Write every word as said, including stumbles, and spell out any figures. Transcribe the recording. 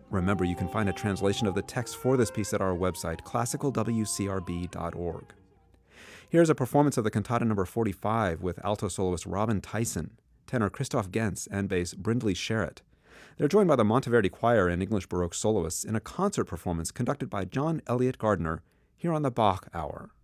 Remember, you can find a translation of the text for this piece at our website, classical w c r b dot org. Here's a performance of the cantata number forty-five with alto soloist Robin Tyson, tenor Christoph Gens, and bass Brindley Sherritt. They're joined by the Monteverdi Choir and English Baroque soloists in a concert performance conducted by John Elliott Gardner here on the Bach Hour.